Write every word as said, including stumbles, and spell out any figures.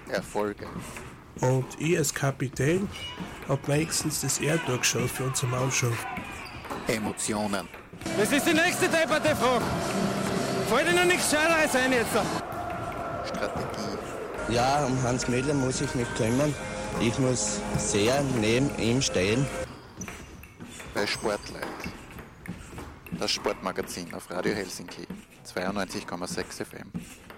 Erfolge. Und ich als Kapitän hab wenigstens das Erdtor geschaut für unsere Mannschaft. Emotionen. Das ist die nächste depperte Frage. Fällt dir noch nichts Scheineres ein jetzt? Strategie. Ja, um Hans Mädler muss ich mich kümmern. Ich muss sehr neben ihm stehen. Bei Sportleit. Das Sportmagazin auf Radio Helsinki, zweiundneunzig Komma sechs F M.